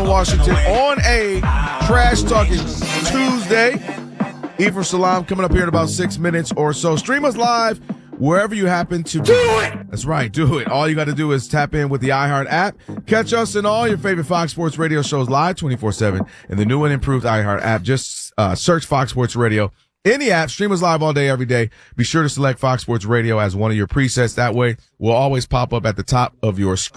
Washington on a Trash Talking Tuesday. Ephraim Salam coming up here in about 6 minutes or so. Stream us live wherever you happen to do it. That's right, do it. All you got to do is tap in with the iHeart app. Catch us in all your favorite Fox Sports Radio shows live 24/7 in the new and improved iHeart app. Just search Fox Sports Radio in the app. Stream us live all day, every day. Be sure to select Fox Sports Radio as one of your presets. That way, we'll always pop up at the top of your screen.